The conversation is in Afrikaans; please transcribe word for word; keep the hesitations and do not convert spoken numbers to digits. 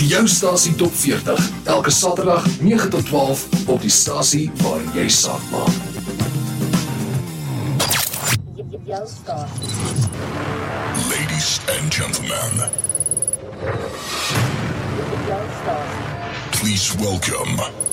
Jou stasie top veertig, elke Saterdag nege tot twaalf op die stasie waar jy saak maak. Jou stasie. Ladies and gentlemen, Jou stasie. please welcome